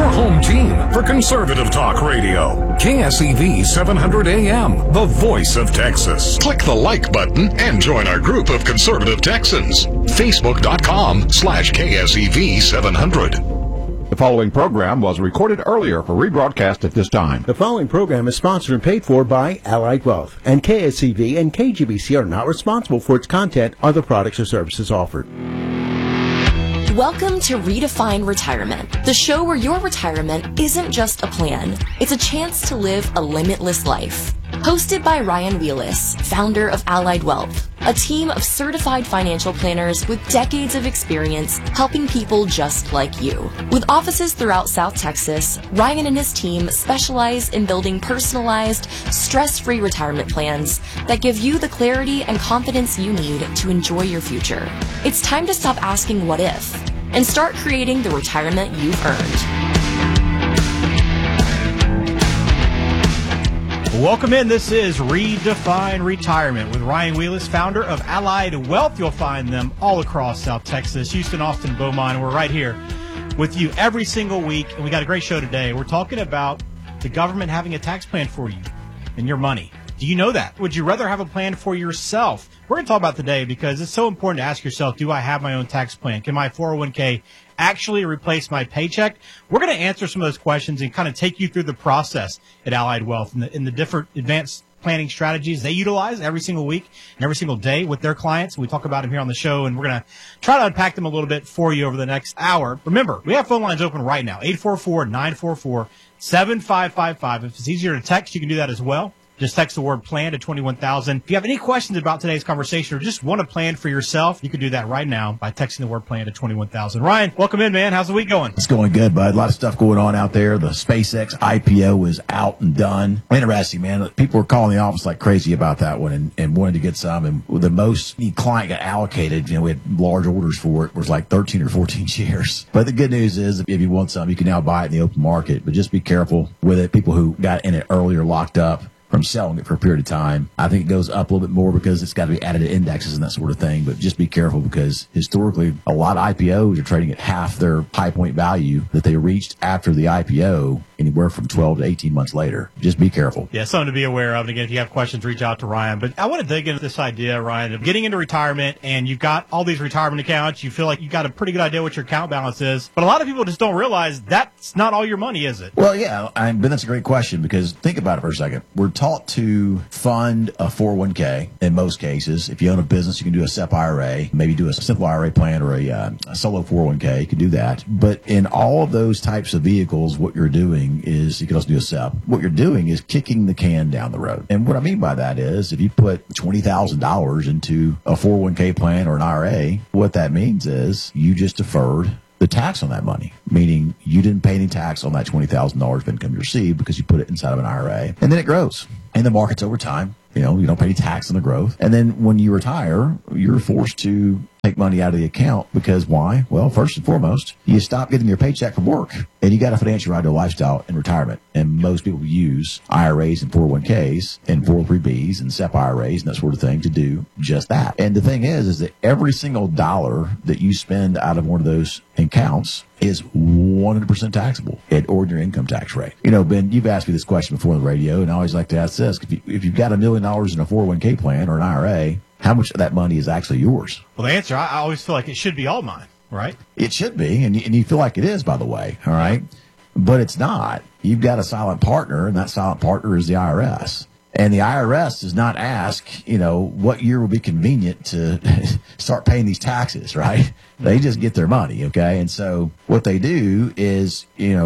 home team for conservative talk radio. KSEV 700 AM, the voice of Texas. Click the like button and join our group of conservative Texans. Facebook.com/KSEV 700. The following program was recorded earlier for rebroadcast at this time. The following program is sponsored and paid for by Allied Wealth, and KSCV and KGBC are not responsible for its content or the products or services offered. Welcome to Redefine Retirement, the show where your retirement isn't just a plan, it's a chance to live a limitless life. Hosted by Ryan Wheelis, founder of Allied Wealth, a team of certified financial planners with decades of experience helping people just like you. With offices throughout South Texas, Ryan and his team specialize in building personalized, stress-free retirement plans that give you the clarity and confidence you need to enjoy your future. It's time to stop asking what if and start creating the retirement you've earned. Welcome in. This is Redefine Retirement with Ryan Wheelis, founder of Allied Wealth. You'll find them all across South Texas, Houston, Austin, Beaumont. We're right here with you every single week, and we got a great show today. We're talking about the government having a tax plan for you and your money. Do you know that? Would you rather have a plan for yourself? We're going to talk about today because it's so important to ask yourself, do I have my own tax plan? Can my 401k actually replace my paycheck? We're going to answer some of those questions and kind of take you through the process at Allied Wealth and the different advanced planning strategies they utilize every single week and every single day with their clients. We talk about them here on the show, and we're going to try to unpack them a little bit for you over the next hour. Remember, we have phone lines open right now, 844-944-7555. If it's easier to text, you can do that as well. Just text the word plan to 21,000. If you have any questions about today's conversation or just want to plan for yourself, you can do that right now by texting the word plan to 21,000. Ryan, welcome in, man. How's the week going? It's going good, bud. A lot of stuff going on out there. The SpaceX IPO is out and done. Interesting, man. People were calling the office like crazy about that one and wanted to get some. And the most the client got allocated, we had large orders for it, was like 13 or 14 shares. But the good news is if you want some, you can now buy it in the open market. But just be careful with it. People who got in it earlier locked up from selling it for a period of time. I think it goes up a little bit more because it's got to be added to indexes and that sort of thing. But just be careful because historically, a lot of IPOs are trading at half their high point value that they reached after the IPO, anywhere from 12 to 18 months later. Just be careful. Yeah, something to be aware of. And again, if you have questions, reach out to Ryan. But I want to dig into this idea, Ryan, of getting into retirement, and you've got all these retirement accounts. You feel like you've got a pretty good idea what your account balance is. But a lot of people just don't realize that's not all your money, is it? Well, yeah, but that's a great question because think about it for a second. We're taught to fund a 401k in most cases. If you own a business, you can do a SEP IRA, maybe do a simple IRA plan or a solo 401k. You can do that. But in all of those types of vehicles, what you're doing is, you can also do a SEP. What you're doing is kicking the can down the road. And what I mean by that is if you put $20,000 into a 401k plan or an IRA, what that means is you just deferred the tax on that money, meaning you didn't pay any tax on that $20,000 of income you received because you put it inside of an IRA, and then it grows. And the markets over time, you don't pay any tax on the growth. And then when you retire, you're forced to take money out of the account because why? Well, first and foremost, you stop getting your paycheck from work and you got a financial right to a lifestyle in retirement. And most people use IRAs and 401ks and 403bs and SEP IRAs and that sort of thing to do just that. And the thing is that every single dollar that you spend out of one of those accounts is 100% taxable at ordinary income tax rate. Ben, you've asked me this question before on the radio, and I always like to ask this. If you've got $1 million in a 401k plan or an IRA, how much of that money is actually yours? Well, the answer, I always feel like it should be all mine, right? It should be, and you feel like it is, by the way, all right? But it's not. You've got a silent partner, and that silent partner is the IRS. And the IRS does not ask, what year will be convenient to start paying these taxes, right? They just get their money, okay? And so what they do is,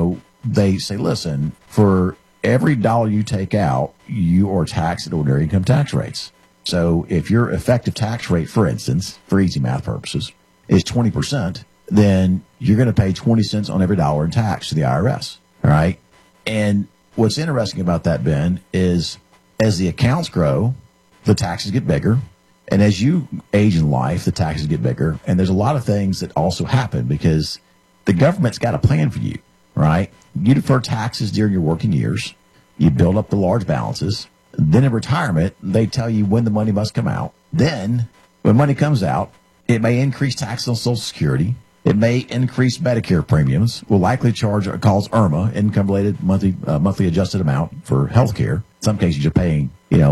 they say, listen, for every dollar you take out, you are taxed at ordinary income tax rates. So if your effective tax rate, for instance, for easy math purposes, is 20%, then you're going to pay 20 cents on every dollar in tax to the IRS, all right? And what's interesting about that, Ben, is as the accounts grow, the taxes get bigger. And as you age in life, the taxes get bigger. And there's a lot of things that also happen because the government's got a plan for you, right? You defer taxes during your working years. You build up the large balances. Then in retirement, they tell you when the money must come out. Then when money comes out, it may increase taxes on Social Security. It may increase Medicare premiums, will likely charge what calls IRMA, income-related monthly adjusted amount for health care. In some cases, you're paying,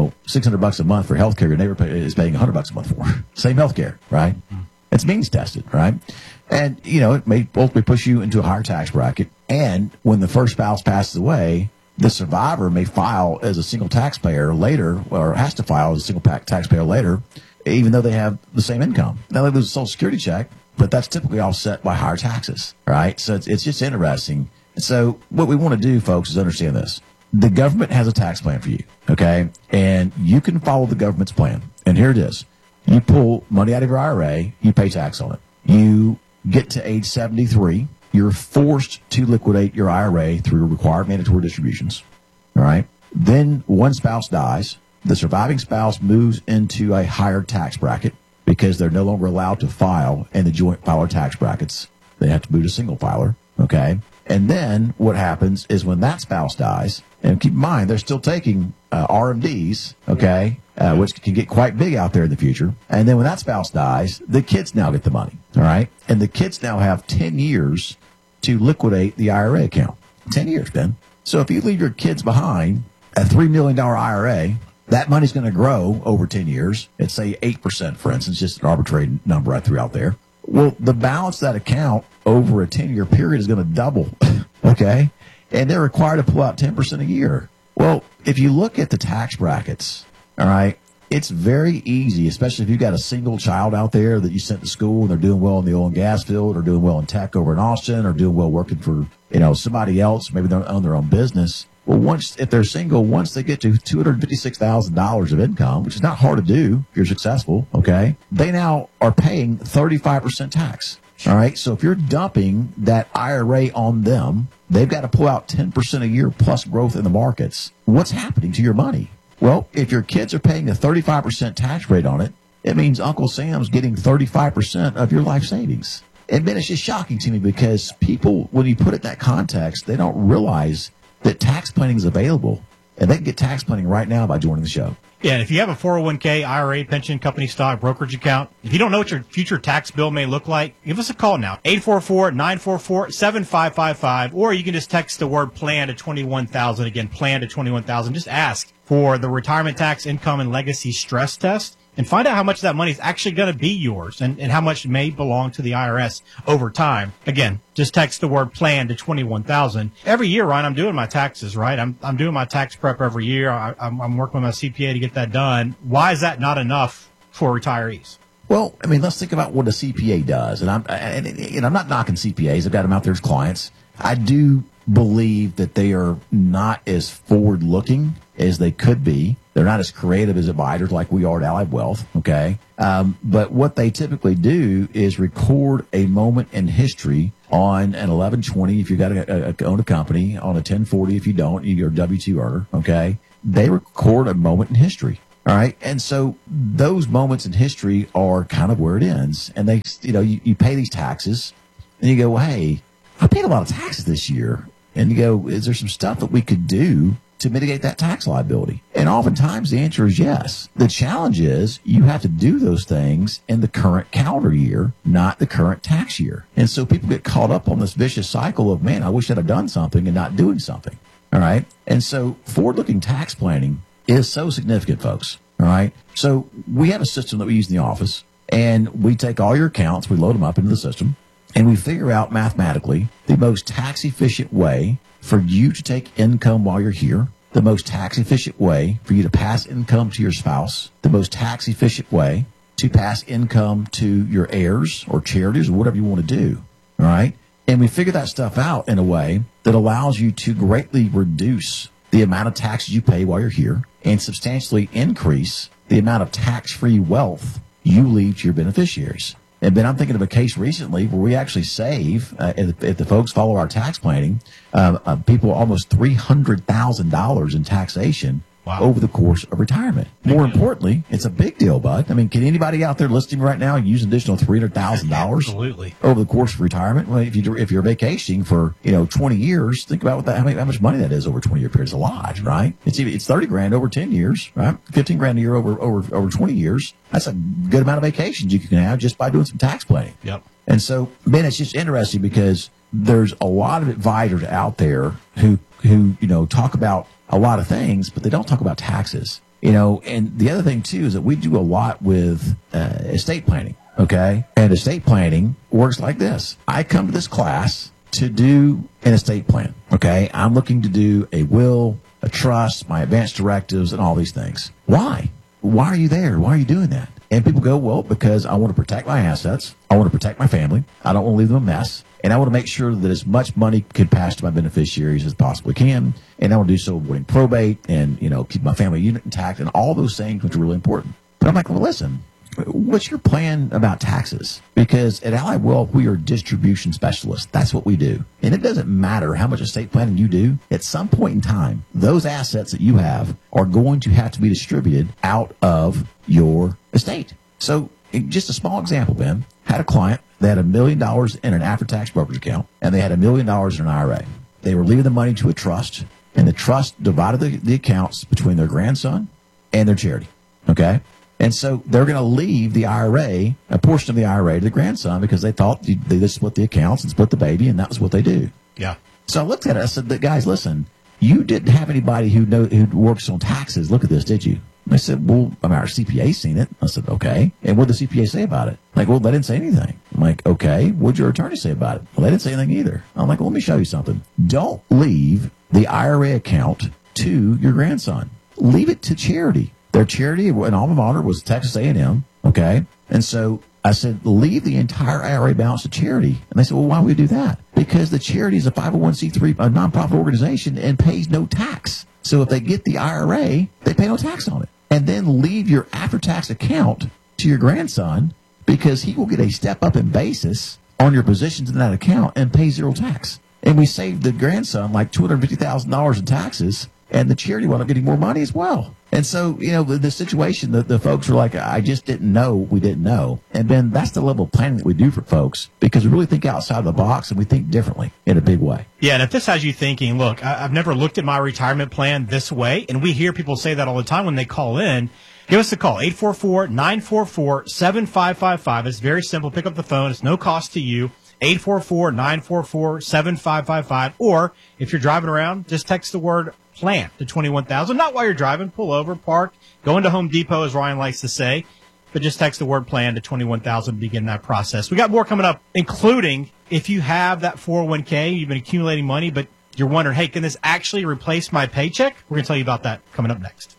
$600 a month for health care. Your neighbor is paying $100 a month for. Same health care, right? It's means tested, right? And, it may ultimately push you into a higher tax bracket. And when the first spouse passes away, the survivor may file as a single taxpayer later, or has to file as a single taxpayer later, even though they have the same income. Now, they lose a Social Security check, but that's typically offset by higher taxes, right? So it's just interesting. So what we want to do, folks, is understand this. The government has a tax plan for you, okay? And you can follow the government's plan. And here it is. You pull money out of your IRA, you pay tax on it. You get to age 73, you're forced to liquidate your IRA through required mandatory distributions, all right? Then one spouse dies. The surviving spouse moves into a higher tax bracket because they're no longer allowed to file in the joint filer tax brackets. They have to move to single filer, okay? And then what happens is when that spouse dies, and keep in mind, they're still taking RMDs, okay, which can get quite big out there in the future. And then when that spouse dies, the kids now get the money, all right? And the kids now have 10 years to liquidate the IRA account. 10 years, Ben. So if you leave your kids behind a $3 million IRA, that money's going to grow over 10 years. It's say 8%, for instance, just an arbitrary number I threw out there. Well, the balance of that account over a 10-year period is going to double, okay? And they're required to pull out 10% a year. Well, if you look at the tax brackets, all right, it's very easy, especially if you've got a single child out there that you sent to school and they're doing well in the oil and gas field or doing well in tech over in Austin or doing well working for, somebody else, maybe they own their own business. Well, if they're single, once they get to $256,000 of income, which is not hard to do if you're successful, okay, they now are paying 35% tax. All right. So if you're dumping that IRA on them, they've got to pull out 10% a year plus growth in the markets. What's happening to your money? Well, if your kids are paying a 35% tax rate on it, it means Uncle Sam's getting 35% of your life savings. And then it's just shocking to me because people, when you put it in that context, they don't realize that tax planning is available, and they can get tax planning right now by joining the show. Yeah, and if you have a 401k, IRA, pension, company stock, brokerage account, if you don't know what your future tax bill may look like, give us a call now, 844-944-7555, or you can just text the word PLAN to 21,000. Again, PLAN to 21,000. Just ask for the retirement tax income and legacy stress test and find out how much that money is actually going to be yours and how much may belong to the IRS over time. Again, just text the word PLAN to 21,000. Every year, Ryan, I'm doing my taxes, right? I'm doing my tax prep every year. I'm working with my CPA to get that done. Why is that not enough for retirees? Well, I mean, let's think about what a CPA does. And I'm not knocking CPAs. I've got them out there as clients. I do believe that they are not as forward-looking as they could be. They're not as creative as advisors like we are at Allied Wealth, okay? But what they typically do is record a moment in history on an 1120 if you've got to own a company, on a 1040 if you don't, you're a W-2 earner, okay? They record a moment in history, all right? And so those moments in history are kind of where it ends. And they, you pay these taxes, and you go, well, hey, I paid a lot of taxes this year. And you go, is there some stuff that we could do to mitigate that tax liability? And oftentimes the answer is yes. The challenge is you have to do those things in the current calendar year, not the current tax year. And so people get caught up on this vicious cycle of, man, I wish I'd have done something and not doing something. All right. And so forward-looking tax planning is so significant, folks. All right. So we have a system that we use in the office, and we take all your accounts, we load them up into the system, and we figure out mathematically the most tax-efficient way for you to take income while you're here, the most tax-efficient way for you to pass income to your spouse, the most tax-efficient way to pass income to your heirs or charities or whatever you want to do, all right? And we figure that stuff out in a way that allows you to greatly reduce the amount of taxes you pay while you're here and substantially increase the amount of tax-free wealth you leave to your beneficiaries. And Ben, I'm thinking of a case recently where we actually save, if the folks follow our tax planning, people almost $300,000 in taxation over the course of retirement. More importantly, it's a big deal, bud. I mean, can anybody out there listening right now use an additional $300,000 Absolutely. over the course of retirement? Well, if you're vacationing for 20 years, think about how much money that is over a 20-year period. It's a lot, right? It's $30,000 over 10 years, right? $15,000 a year over 20 years. That's a good amount of vacations you can have just by doing some tax planning. Yep. And so, Ben, it's just interesting because there's a lot of advisors out there who talk about a lot of things, but they don't talk about taxes. And the other thing too is that we do a lot with estate planning. Okay, and estate planning works like this. I come to this class to do an estate plan. Okay, I'm looking to do a will, a trust, my advance directives, and all these things. Why? Why are you there? Why are you doing that? And people go, well, because I want to protect my assets. I want to protect my family. I don't want to leave them a mess. And I want to make sure that as much money can pass to my beneficiaries as possibly can. And I want to do so avoiding probate and, keep my family unit intact and all those things, which are really important. But I'm like, well, listen, what's your plan about taxes? Because at Allied Wealth, we are distribution specialists. That's what we do. And it doesn't matter how much estate planning you do. At some point in time, those assets that you have are going to have to be distributed out of your estate. So just a small example, Ben, had a client that had $1 million in an after-tax brokerage account, and they had $1 million in an IRA. They were leaving the money to a trust, and the trust divided the accounts between their grandson and their charity. Okay? And so they're going to leave the IRA, a portion of the IRA, to the grandson because they thought they just split the accounts and split the baby, and that was what they do. Yeah. So I looked at it. I said, guys, listen, you didn't have anybody who works on taxes look at this, did you? I said, well, our CPA's seen it. I said, okay. And what did the CPA say about it? Like, well, they didn't say anything. I'm like, okay. What'd your attorney say about it? Well, they didn't say anything either. I'm like, well, let me show you something. Don't leave the IRA account to your grandson. Leave it to charity. Their charity and alma mater was Texas A&M. Okay. And so I said, leave the entire IRA balance to charity. And they said, well, why would we do that? Because the charity is a 501c3, a nonprofit organization, and pays no tax. So if they get the IRA, they pay no tax on it. And then leave your after-tax account to your grandson because he will get a step up in basis on your positions in that account and pay zero tax. And we saved the grandson like $250,000 in taxes, and the charity wound up getting more money as well. And so, the situation that the folks were like, I just didn't know we didn't know. And Ben, that's the level of planning that we do for folks because we really think outside the box and we think differently in a big way. Yeah, and if this has you thinking, look, I've never looked at my retirement plan this way, and we hear people say that all the time when they call in, give us a call, 844-944-7555. It's very simple. Pick up the phone. It's no cost to you. 844-944-7555. Or if you're driving around, just text the word plan to 21,000. Not while you're driving. Pull over, park, go into Home Depot, as Ryan likes to say. But just text the word plan to 21,000 to begin that process. We got more coming up, including if you have that 401k, you've been accumulating money, but you're wondering, hey, can this actually replace my paycheck? We're going to tell you about that coming up next.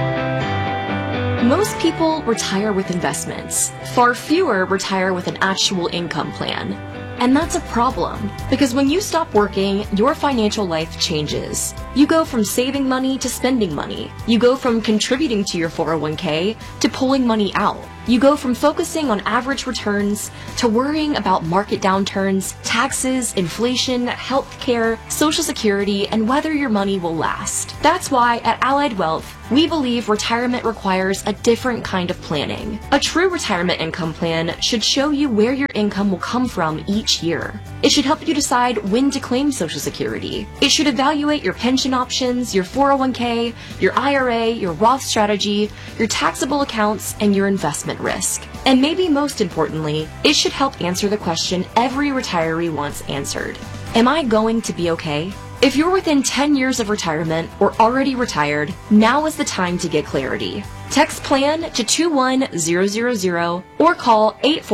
Most people retire with investments. Far fewer retire with an actual income plan. And that's a problem, because when you stop working, your financial life changes. You go from saving money to spending money. You go from contributing to your 401k to pulling money out. You go from focusing on average returns to worrying about market downturns, taxes, inflation, healthcare, Social Security, and whether your money will last. That's why at Allied Wealth, we believe retirement requires a different kind of planning. A true retirement income plan should show you where your income will come from each year. It should help you decide when to claim Social Security. It should evaluate your pension options, your 401k, your IRA, your Roth strategy, your taxable accounts, and your investment risk. And maybe most importantly, it should help answer the question every retiree wants answered. Am I going to be okay? If you're within 10 years of retirement or already retired, now is the time to get clarity. Text PLAN to 21000 or call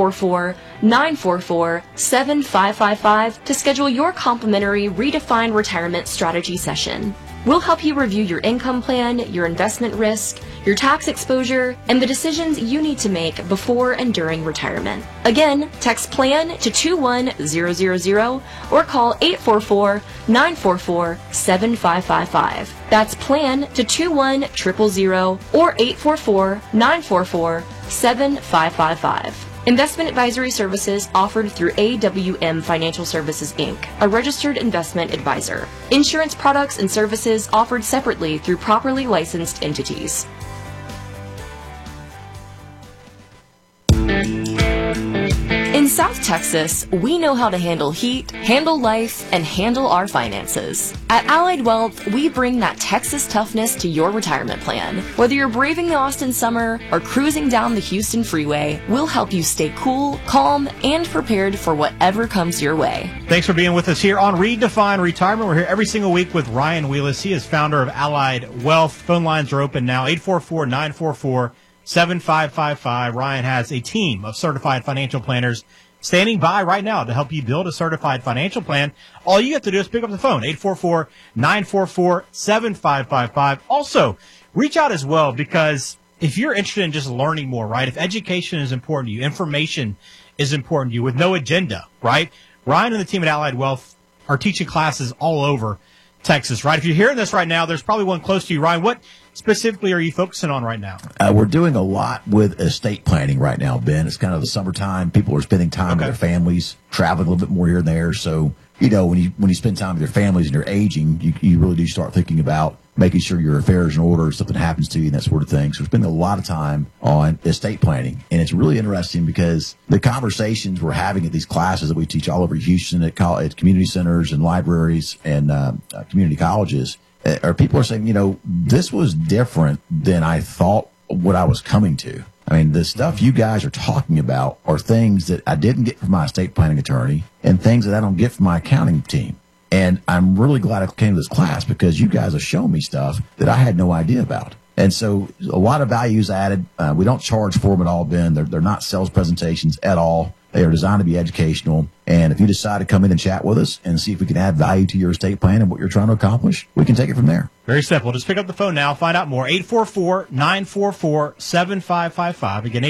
844-944-7555 to schedule your complimentary Redefine Retirement Strategy session. We'll help you review your income plan, your investment risk, your tax exposure, and the decisions you need to make before and during retirement. Again, text PLAN to 21000 or call 844-944-7555. That's PLAN to 21000 or 844-944-7555. Investment advisory services offered through AWM Financial Services, Inc., a registered investment advisor. Insurance products and services offered separately through properly licensed entities. In South Texas, we know how to handle heat, handle life, and handle our finances. At Allied Wealth, we bring that Texas toughness to your retirement plan. Whether you're braving the Austin summer or cruising down the Houston freeway, we'll help you stay cool, calm, and prepared for whatever comes your way. Thanks for being with us here on Redefine Retirement. We're here every single week with Ryan Wheelis. He is founder of Allied Wealth. Phone lines are open now, 844-944-7555. Ryan has a team of certified financial planners standing by right now to help you build a certified financial plan. All you have to do is pick up the phone, 844-944-7555. Also, reach out as well, because if you're interested in just learning more, right, if education is important to you, information is important to you with no agenda, right, Ryan and the team at Allied Wealth are teaching classes all over Texas, right? If you're hearing this right now, there's probably one close to you. Ryan, what specifically are you focusing on right now? We're doing a lot with estate planning right now, Ben. It's kind of the summertime. People are spending time with their families, traveling a little bit more here and there. So, you know, when you spend time with your families and you're aging, you really do start thinking about making sure your affairs in order, if something happens to you and that sort of thing. So we're spending a lot of time on estate planning. And it's really interesting because the conversations we're having at these classes that we teach all over Houston at community centers and libraries and community colleges, or people are saying, you know, this was different than I thought what I was coming to. I mean, the stuff you guys are talking about are things that I didn't get from my estate planning attorney and things that I don't get from my accounting team. And I'm really glad I came to this class because you guys have shown me stuff that I had no idea about. And so a lot of value is added. We don't charge for them at all, Ben. They're not sales presentations at all. They are designed to be educational. And if you decide to come in and chat with us and see if we can add value to your estate plan and what you're trying to accomplish, we can take it from there. Very simple. Just pick up the phone now. Find out more. 844-944-7555. Again,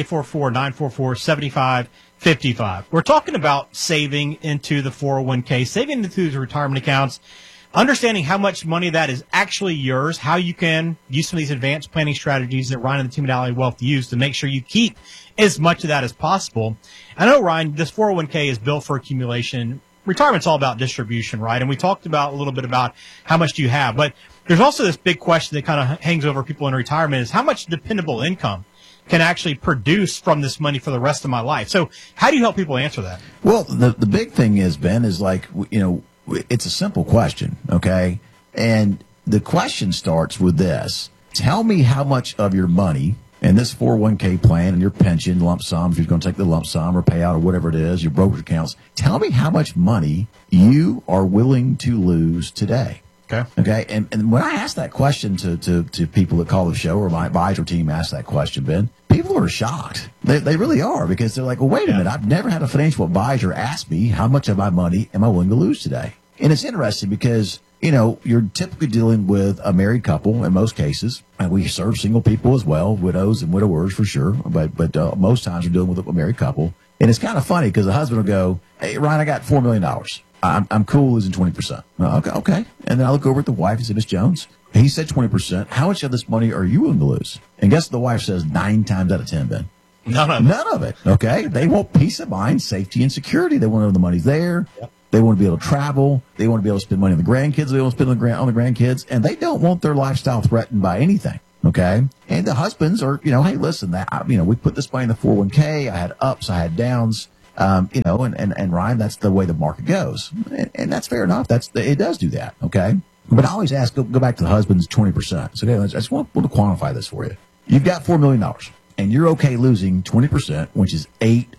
844-944-7555. We're talking about saving into the 401k, saving into the retirement accounts, understanding how much money that is actually yours, how you can use some of these advanced planning strategies that Ryan and the team at Allied Wealth use to make sure you keep as much of that as possible. I know, Ryan, this 401k is built for accumulation. Retirement's all about distribution, right? And we talked about a little bit about how much do you have, but there's also this big question that kind of hangs over people in retirement is how much dependable income can actually produce from this money for the rest of my life. So how do you help people answer that? Well, the big thing is, Ben, is like, you know, it's a simple question, okay? And the question starts with this. Tell me how much of your money in this 401k plan and your pension lump sum, if you're going to take the lump sum or payout or whatever it is, your brokerage accounts, tell me how much money you are willing to lose today. Okay. And when I ask that question to people that call the show, or my advisor team asks that question, Ben, people are shocked. They really are, because they're like, well, wait a minute. I've never had a financial advisor ask me how much of my money am I willing to lose today. And it's interesting because, you know, you're typically dealing with a married couple in most cases. And we serve single people as well, widows and widowers for sure. But most times we're dealing with a married couple. And it's kind of funny because the husband will go, hey, Ryan, I got $4 million. I'm cool losing 20%. Okay. And then I look over at the wife and say, Miss Jones, he said 20%. How much of this money are you willing to lose? And guess what the wife says 9 times out of 10, Ben? None of it. Okay. They want peace of mind, safety, and security. They want to know the money's there. Yep. They want to be able to travel. They want to be able to spend money on the grandkids. They want to spend on the grandkids. And they don't want their lifestyle threatened by anything. Okay. And the husbands are, you know, hey, listen, we put this money in the 401k. I had ups, I had downs. And Ryan, that's the way the market goes. And that's fair enough. It does do that. Okay. But I always ask, go back to the husband's 20%. So I just want to quantify this for you. You've got $4 million and you're okay losing 20%, which is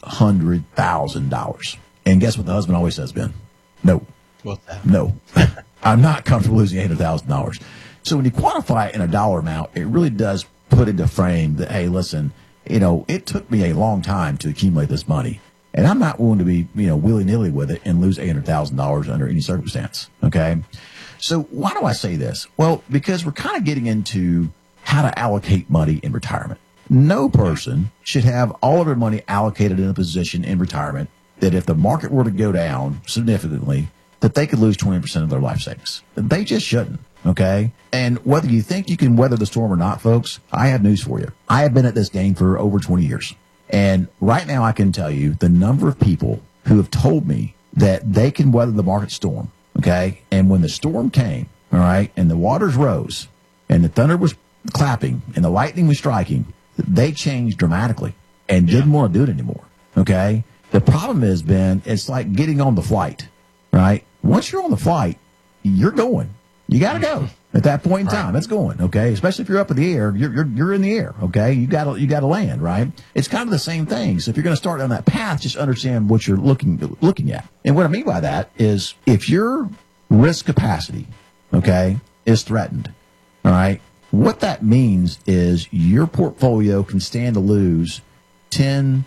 $800,000. And guess what the husband always says, Ben? No. What's that? No. I'm not comfortable losing $800,000. So when you quantify it in a dollar amount, it really does put into frame that, hey, listen, you know, it took me a long time to accumulate this money. And I'm not willing to be, you know, willy-nilly with it and lose $800,000 under any circumstance. Okay. So why do I say this? Well, because we're kind of getting into how to allocate money in retirement. No person should have all of their money allocated in a position in retirement that if the market were to go down significantly, that they could lose 20% of their life savings. They just shouldn't. Okay. And whether you think you can weather the storm or not, folks, I have news for you. I have been at this game for over 20 years. And right now I can tell you the number of people who have told me that they can weather the market storm, okay? And when the storm came, all right, and the waters rose and the thunder was clapping and the lightning was striking, they changed dramatically and didn't want to do it anymore, okay? The problem has been it's like getting on the flight, right? Once you're on the flight, you're going. You got to go at that point in time. It's going, okay? Especially if you're up in the air, you're in the air, okay? You got to land, right? It's kind of the same thing. So if you're going to start on that path, just understand what you're looking at. And what I mean by that is if your risk capacity, okay, is threatened, all right, what that means is your portfolio can stand to lose 10,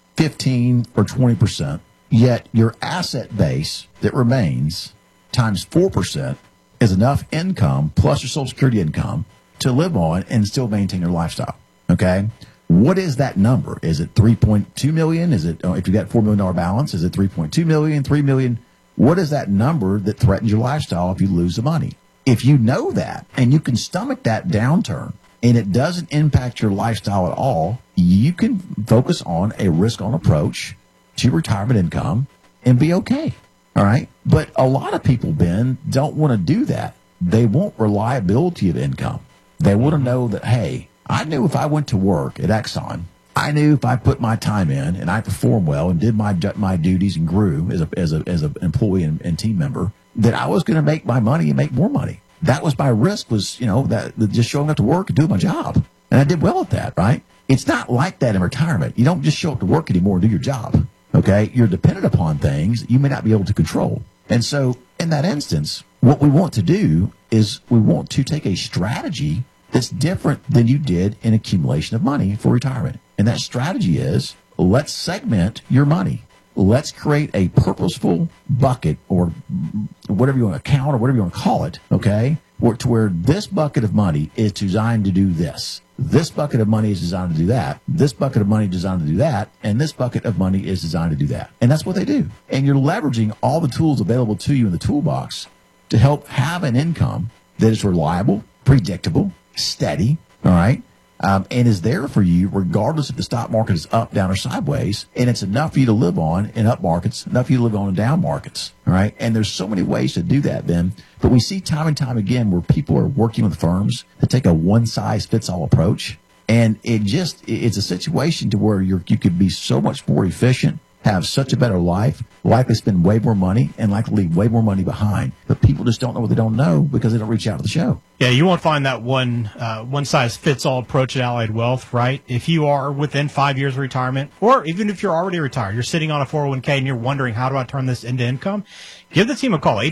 15, or 20%, yet your asset base that remains times 4% is enough income plus your Social Security income to live on and still maintain your lifestyle. Okay. What is that number? Is it 3.2 million? Is it, if you got $4 million balance, is it 3.2 million, 3 million? What is that number that threatens your lifestyle if you lose the money? If you know that and you can stomach that downturn and it doesn't impact your lifestyle at all, you can focus on a risk-on approach to retirement income and be okay. All right. But a lot of people, Ben, don't want to do that. They want reliability of income. They want to know that, hey, I knew if I went to work at Exxon, I knew if I put my time in and I performed well and did my duties and grew as an employee and team member, that I was going to make my money and make more money. That was my risk, was, that just showing up to work and doing my job. And I did well at that, right? It's not like that in retirement. You don't just show up to work anymore and do your job. Okay, you're dependent upon things you may not be able to control. And so in that instance, what we want to do is we want to take a strategy that's different than you did in accumulation of money for retirement. And that strategy is, let's segment your money. Let's create a purposeful bucket or whatever you want to count or whatever you want to call it, okay, to where this bucket of money is designed to do this. This bucket of money is designed to do that. This bucket of money is designed to do that. And this bucket of money is designed to do that. And that's what they do. And you're leveraging all the tools available to you in the toolbox to help have an income that is reliable, predictable, steady, all right, and is there for you regardless if the stock market is up, down, or sideways. And it's enough for you to live on in up markets, enough for you to live on in down markets, all right? And there's so many ways to do that, Ben. But we see time and time again where people are working with firms that take a one-size-fits-all approach. And it's a situation to where you could be so much more efficient, have such a better life, likely spend way more money, and likely leave way more money behind. But people just don't know what they don't know because they don't reach out to the show. Yeah, you won't find that one-size-fits-all approach at Allied Wealth, right? If you are within 5 years of retirement, or even if you're already retired, you're sitting on a 401k and you're wondering, how do I turn this into income? Give the team a call,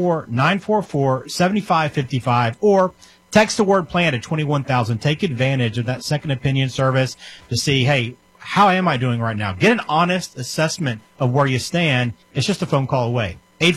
844-944-7555, or text the word plan to 21,000. Take advantage of that second opinion service to see, hey, how am I doing right now? Get an honest assessment of where you stand. It's just a phone call away.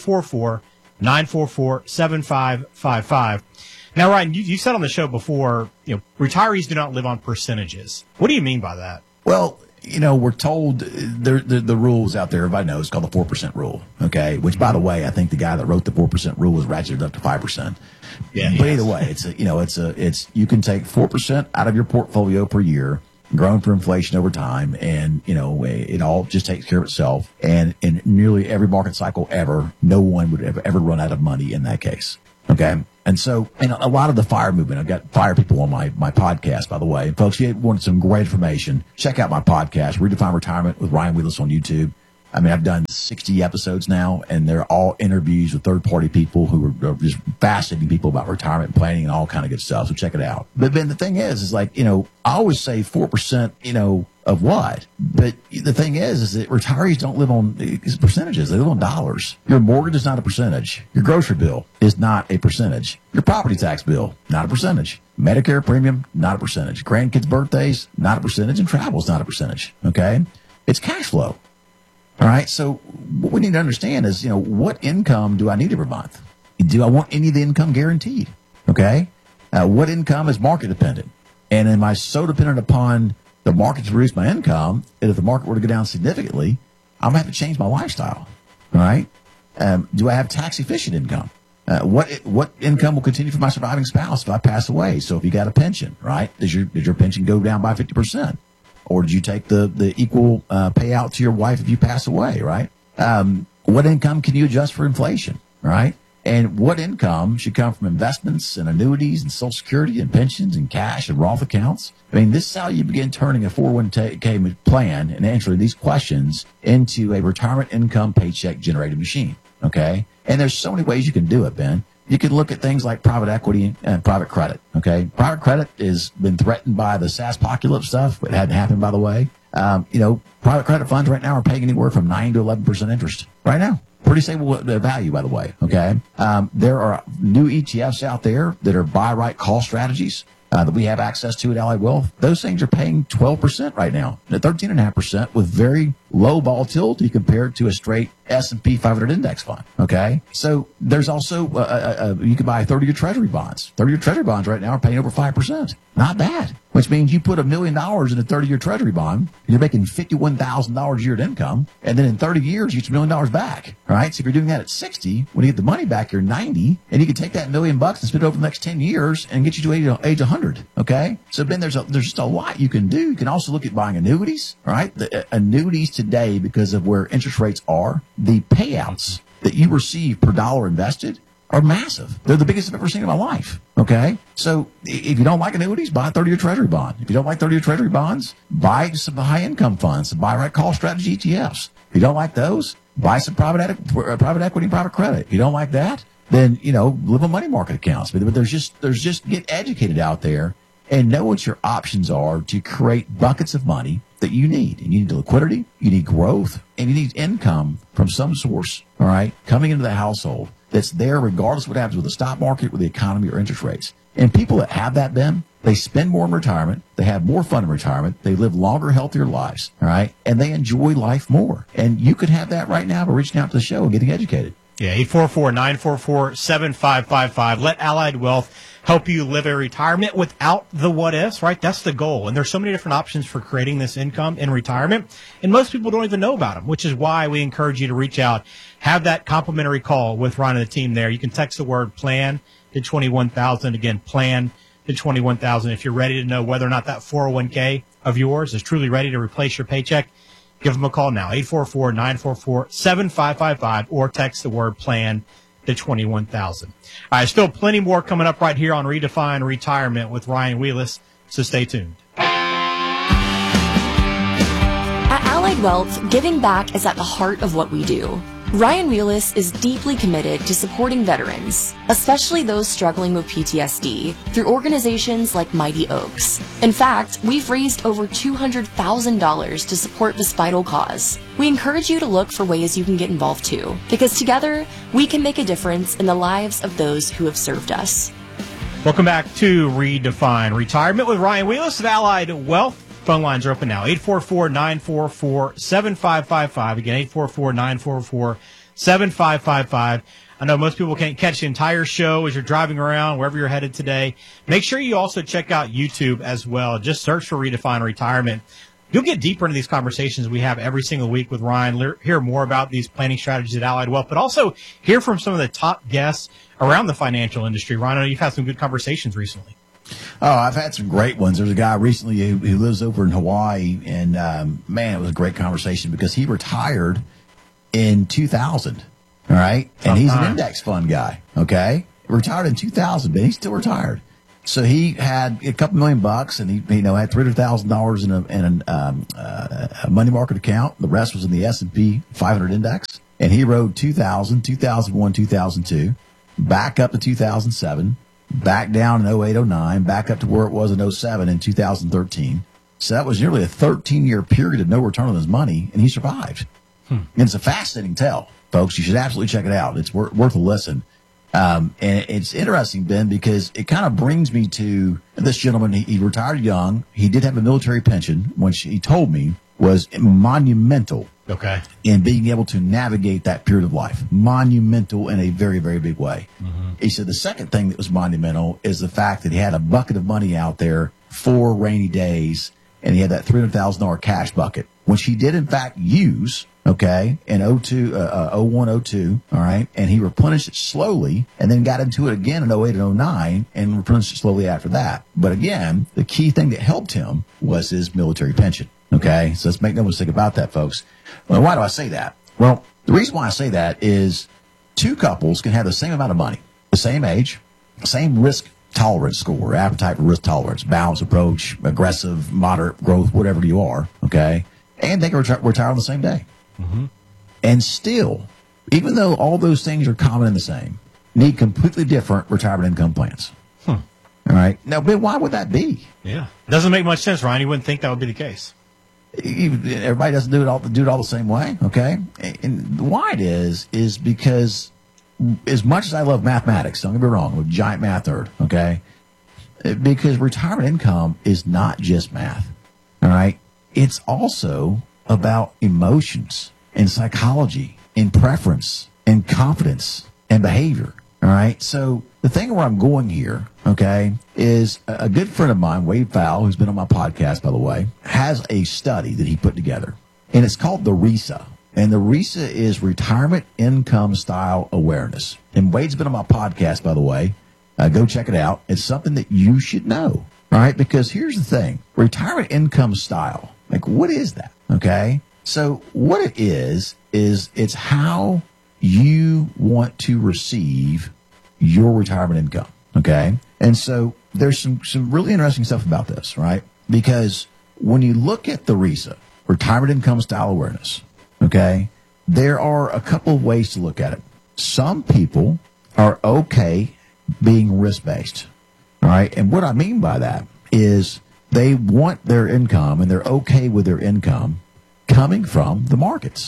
844-944-7555. Now, Ryan, you said on the show before, retirees do not live on percentages. What do you mean by that? Well, we're told the rules out there, everybody knows, called the 4% rule. Okay. Which, by the way, I think the guy that wrote the 4% rule was ratcheted up to 5%. Yeah. But either way, you can take 4% out of your portfolio per year, grown for inflation over time, and it all just takes care of itself. And in nearly every market cycle ever, no one would ever run out of money in that case. Okay. And so, a lot of the FIRE movement, I've got FIRE people on my podcast, by the way. And folks, if you want some great information, check out my podcast, Redefine Retirement with Ryan Wheelis on YouTube. I mean, I've done 60 episodes now, and they're all interviews with third-party people who are just fascinating people about retirement planning and all kind of good stuff. So check it out. But then the thing is like, I always say 4%, of what? But the thing is that retirees don't live on percentages. They live on dollars. Your mortgage is not a percentage. Your grocery bill is not a percentage. Your property tax bill, not a percentage. Medicare premium, not a percentage. Grandkids' birthdays, not a percentage. And travel is not a percentage. Okay? It's cash flow. All right. So what we need to understand is, what income do I need every month? Do I want any of the income guaranteed? Okay. What income is market dependent? And am I so dependent upon the market to produce my income that if the market were to go down significantly, I'm going to have to change my lifestyle? All right. Do I have tax efficient income? What income will continue for my surviving spouse if I pass away? So if you got a pension, right? Does your pension go down by 50%? Or did you take the equal payout to your wife if you pass away, right? What income can you adjust for inflation, right? And what income should come from investments and annuities and Social Security and pensions and cash and Roth accounts? I mean, this is how you begin turning a 401k plan and answering these questions into a retirement income paycheck generated machine, okay? And there's so many ways you can do it, Ben. You can look at things like private equity and private credit, okay? Private credit has been threatened by the SaaS-pocalypse stuff. It hadn't happened, by the way. Private credit funds right now are paying anywhere from 9 to 11% interest right now. Pretty stable value, by the way, okay? There are new ETFs out there that are buy right call strategies that we have access to at Allied Wealth. Those things are paying 12% right now, at 13.5% with very low volatility compared to a straight S&P 500 index fund, okay? So there's also, you can buy 30-year Treasury bonds. 30-year Treasury bonds right now are paying over 5%. Not bad, which means you put $1 million in a 30-year Treasury bond, you're making $51,000 a year in income, and then in 30 years, you get $1 million back, right? So if you're doing that at 60, when you get the money back, you're 90, and you can take that $1 million and spend it over the next 10 years and get you to age 100, okay? So Ben, there's just a lot you can do. You can also look at buying annuities, right? The annuities today, because of where interest rates are, the payouts that you receive per dollar invested are massive. They're the biggest I've ever seen in my life. Okay? So if you don't like annuities, buy a 30-year Treasury bond. If you don't like 30-year Treasury bonds, buy some high-income funds, some buy-right call strategy ETFs. If you don't like those, buy some private equity and private credit. If you don't like that, then, live on money market accounts. But there's just get educated out there and know what your options are to create buckets of money that you need. And you need liquidity, you need growth, and you need income from some source, all right, coming into the household that's there regardless of what happens with the stock market, with the economy, or interest rates. And people that have that, Ben, they spend more in retirement, they have more fun in retirement, they live longer, healthier lives, all right, and they enjoy life more. And you could have that right now by reaching out to the show and getting educated. Yeah, 844-944-7555. Let Allied Wealth help you live a retirement without the what-ifs, right? That's the goal. And there's so many different options for creating this income in retirement, and most people don't even know about them, which is why we encourage you to reach out. Have that complimentary call with Ron and the team there. You can text the word PLAN to 21,000. Again, PLAN to 21,000. If you're ready to know whether or not that 401k of yours is truly ready to replace your paycheck, give them a call now, 844-944-7555, or text the word PLAN to 21,000. All right, still plenty more coming up right here on Redefine Retirement with Ryan Wheelis, so stay tuned. At Allied Wealth, giving back is at the heart of what we do. Ryan Wheelis is deeply committed to supporting veterans, especially those struggling with PTSD, through organizations like Mighty Oaks. In fact, we've raised over $200,000 to support this vital cause. We encourage you to look for ways you can get involved too, because together, we can make a difference in the lives of those who have served us. Welcome back to Redefine Retirement with Ryan Wheelis of Allied Wealth. Phone lines are open now, 844-944-7555. Again, 844-944-7555. I know most people can't catch the entire show as you're driving around, wherever you're headed today. Make sure you also check out YouTube as well. Just search for Redefine Retirement. You'll get deeper into these conversations we have every single week with Ryan, hear more about these planning strategies at Allied Wealth, but also hear from some of the top guests around the financial industry. Ryan, I know you've had some good conversations recently. Oh, I've had some great ones. There's a guy recently who lives over in Hawaii, and man, it was a great conversation because he retired in 2000. All right, and he's an index fund guy. Okay, retired in 2000, but he's still retired. So he had a couple $1 million, and he had $300,000 in a money market account. The rest was in the S&P 500 index, and he rode 2000, 2001, 2002, back up to 2007. Back down in 08, 09, back up to where it was in 07 in 2013. So that was nearly a 13-year period of no return on his money, and he survived. And it's a fascinating tale, folks. You should absolutely check it out. It's worth a listen. And it's interesting, Ben, because it kind of brings me to this gentleman. He retired young. He did have a military pension, which he told me was monumental. Okay. In being able to navigate that period of life. Monumental in a very, very big way. Mm-hmm. He said the second thing that was monumental is the fact that he had a bucket of money out there for rainy days, and he had that $300,000 cash bucket, which he did in fact use, okay, in 01, 02, all right, and he replenished it slowly and then got into it again in 08 and 09 and replenished it slowly after that. But again, the key thing that helped him was his military pension. Okay, so let's make no mistake about that, folks. Well, why do I say that? Well, the reason why I say that is two couples can have the same amount of money, the same age, same risk tolerance score, appetite for risk tolerance, balanced approach, aggressive, moderate growth, whatever you are, okay? And they can retire on the same day. Mm-hmm. And still, even though all those things are common and the same, need completely different retirement income plans. All right? Now, Ben, why would that be? Yeah. Doesn't make much sense, Ryan. You wouldn't think that would be the case. Everybody doesn't do it all the same way, okay? And why it is because as much as I love mathematics, don't get me wrong, I'm a giant math nerd, okay? Because retirement income is not just math, all right? It's also about emotions and psychology and preference and confidence and behavior, all right? So the thing where I'm going here, okay, is a good friend of mine, Wade Fowle, who's been on my podcast, by the way, has a study that he put together, and it's called the RISA. And the RISA is Retirement Income Style Awareness. And Wade's been on my podcast, by the way. Go check it out. It's something that you should know, all right? Because here's the thing. Retirement income style, like what is that, okay? So what it is it's how you want to receive your retirement income, okay? And so there's some really interesting stuff about this, right? Because when you look at the RISA, Retirement Income Style Awareness, okay, there are a couple of ways to look at it. Some people are okay being risk-based, all right? And what I mean by that is they want their income and they're okay with their income coming from the markets.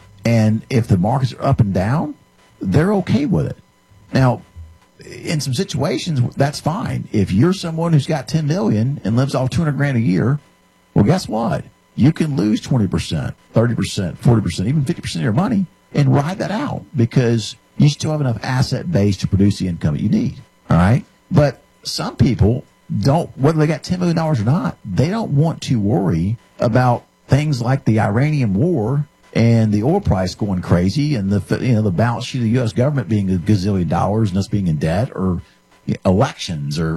And if the markets are up and down, they're okay with it. Now, in some situations, that's fine. If you're someone who's got $10 million and lives off $200,000 a year, well, guess what? You can lose 20%, 30%, 40%, even 50% of your money and ride that out because you still have enough asset base to produce the income that you need. All right. But some people don't, whether they got $10 million or not, they don't want to worry about things like the Iranian war and the oil price going crazy and the balance sheet of the U.S. government being $1 gazillion and us being in debt or elections or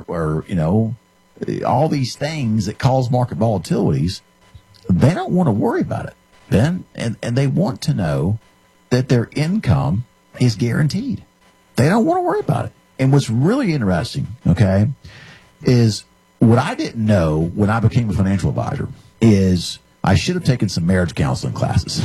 all these things that cause market volatilities. They don't want to worry about it, Ben, and they want to know that their income is guaranteed. They don't want to worry about it. And what's really interesting, okay, is what I didn't know when I became a financial advisor is I should have taken some marriage counseling classes.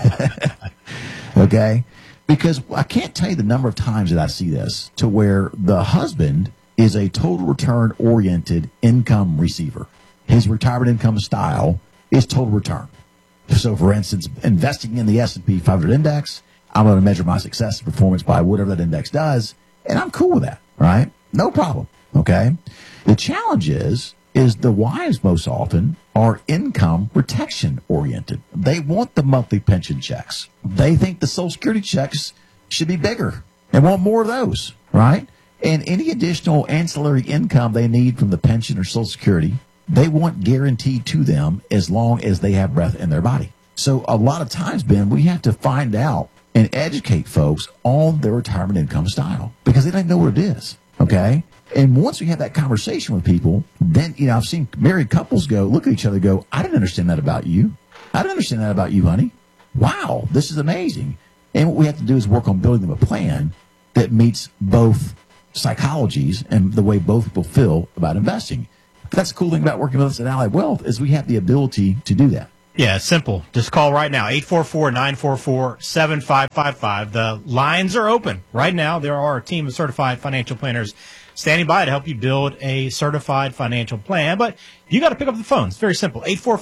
Okay? Because I can't tell you the number of times that I see this to where the husband is a total return oriented income receiver. His retirement income style is total return. So for instance, investing in the S&P 500 index, I'm going to measure my success and performance by whatever that index does. And I'm cool with that, right? No problem. Okay. The challenge is the wives most often are income protection oriented. They want the monthly pension checks. They think the Social Security checks should be bigger and want more of those, right? And any additional ancillary income they need from the pension or Social Security, they want guaranteed to them as long as they have breath in their body. So a lot of times, Ben, we have to find out and educate folks on their retirement income style because they don't know what it is, okay? And once we have that conversation with people, then, I've seen married couples look at each other and go, I didn't understand that about you. I didn't understand that about you, honey. Wow, this is amazing. And what we have to do is work on building them a plan that meets both psychologies and the way both people feel about investing. That's the cool thing about working with us at Allied Wealth is we have the ability to do that. Yeah, it's simple. Just call right now, 844-944-7555. The lines are open right now. There are a team of certified financial planners standing by to help you build a certified financial plan. But you got to pick up the phone. It's very simple,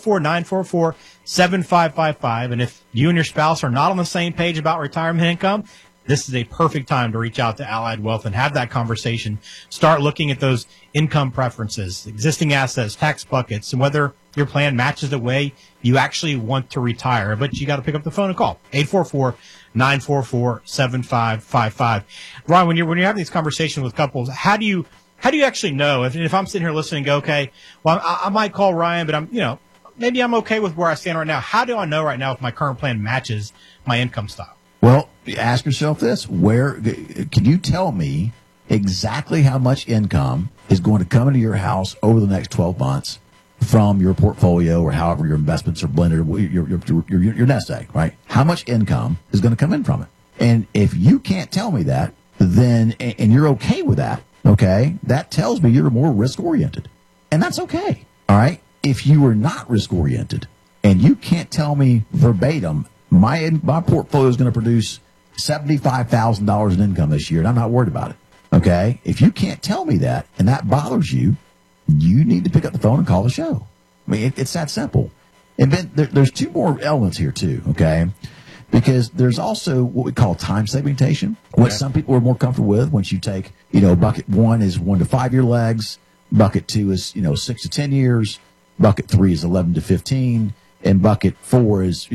844-944-7555. And if you and your spouse are not on the same page about retirement income, this is a perfect time to reach out to Allied Wealth and have that conversation. Start looking at those income preferences, existing assets, tax buckets, and whether your plan matches the way you actually want to retire. But you got to pick up the phone and call 844-944-7555. Ron, when you're having these conversations with couples, how do you actually know if I'm sitting here listening and go, okay, well, I might call Ryan, but maybe I'm okay with where I stand right now. How do I know right now if my current plan matches my income style? Well, ask yourself this. Can you tell me exactly how much income is going to come into your house over the next 12 months from your portfolio or however your investments are blended, or your nest egg, right? How much income is going to come in from it? And if you can't tell me that, then, and you're okay with that, okay, that tells me you're more risk-oriented. And that's okay, all right? If you are not risk-oriented and you can't tell me verbatim, my portfolio is going to produce $75,000 in income this year, and I'm not worried about it, okay? If you can't tell me that and that bothers you, you need to pick up the phone and call the show. I mean, it's that simple. And then there's two more elements here, too, okay? Because there's also what we call time segmentation, which some people are more comfortable with. Once you take, bucket 1 is 1 to 5 year legs, bucket 2 is, 6 to 10 years, bucket 3 is 11 to 15, and bucket 4 is,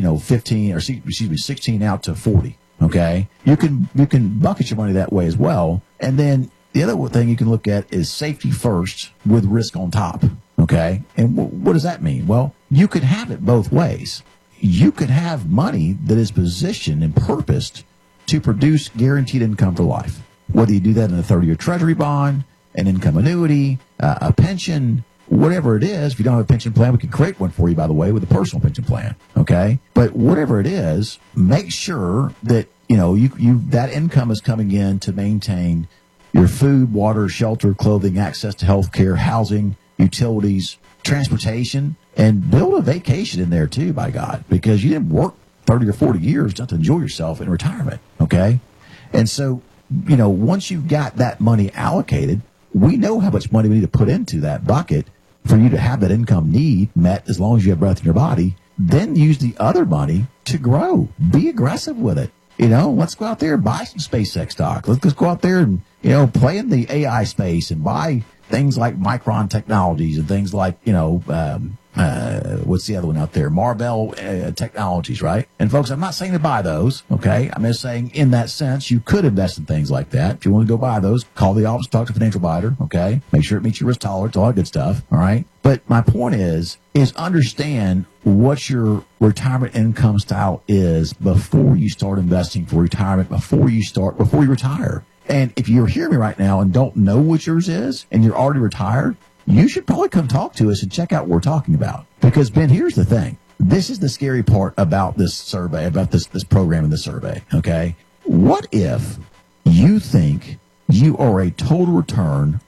16 out to 40. Okay, you can bucket your money that way as well. And then the other thing you can look at is safety first with risk on top. Okay, and what does that mean? Well, you could have it both ways. You could have money that is positioned and purposed to produce guaranteed income for life. Whether you do that in a 30-year treasury bond, an income annuity, a pension, whatever it is. If you don't have a pension plan, we can create one for you, by the way, with a personal pension plan. Okay, but whatever it is, make sure that that income is coming in to maintain your food, water, shelter, clothing, access to health care, housing, utilities, transportation, and build a vacation in there too, by God, because you didn't work 30 or 40 years just to enjoy yourself in retirement, okay? And so, once you've got that money allocated, we know how much money we need to put into that bucket for you to have that income need met as long as you have breath in your body. Then use the other money to grow. Be aggressive with it. Let's go out there and buy some SpaceX stock. Let's go out there and, play in the AI space and buy things like Micron Technologies and things like, what's the other one out there? Marvell Technologies, right? And folks, I'm not saying to buy those, okay? I'm just saying in that sense, you could invest in things like that. If you want to go buy those, call the office, talk to a financial advisor, okay? Make sure it meets your risk tolerance, all that good stuff, all right? But my point is understand what your retirement income style is before you start investing for retirement, before you retire. And if you're hearing me right now and don't know what yours is and you're already retired, you should probably come talk to us and check out what we're talking about. Because, Ben, here's the thing. This is the scary part about this survey, about this program and this survey, okay? What if you think you are a total return,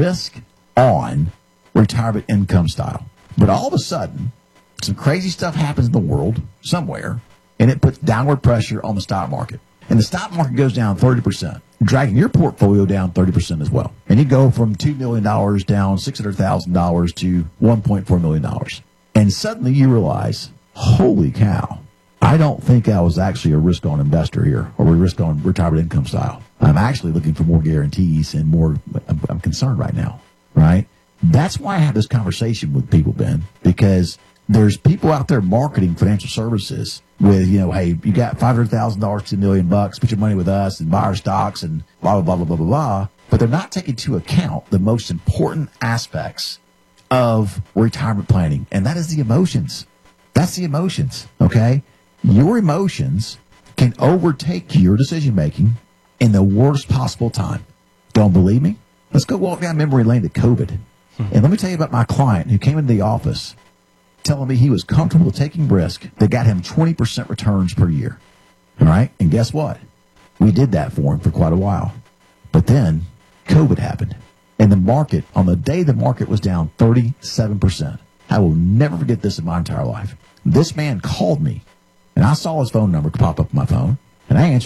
risk-on retirement income style, but all of a sudden some crazy stuff happens in the world somewhere, and it puts downward pressure on the stock market, and the stock market goes down 30%, dragging your portfolio down 30% as well. And you go from $2 million down $600,000 to $1.4 million. And suddenly you realize, holy cow, I don't think I was actually a risk-on investor here or a risk-on retirement income style. I'm actually looking for more guarantees and more, I'm concerned right now, right? That's why I have this conversation with people, Ben, because there's people out there marketing financial services with, hey, you got $500,000 to $1 million, put your money with us and buy our stocks and blah, blah, blah, blah, blah, blah. But they're not taking into account the most important aspects of retirement planning, and that is the emotions. That's the emotions, okay? Your emotions can overtake your decision-making in the worst possible time. Don't believe me? Let's go walk down memory lane to COVID. And let me tell you about my client who came into the office telling me he was comfortable taking risk that got him 20% returns per year. All right? And guess what? We did that for him for quite a while. But then COVID happened. And the market, on the day the market was down 37%. I will never forget this in my entire life. This man called me, and I saw his phone number pop up on my phone, and I answered